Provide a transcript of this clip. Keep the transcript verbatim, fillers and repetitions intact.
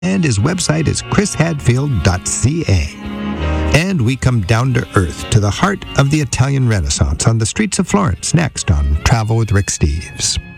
and his website is chris hadfield dot c a. And we come down to earth to the heart of the Italian Renaissance on the streets of Florence next on Travel with Rick Steves.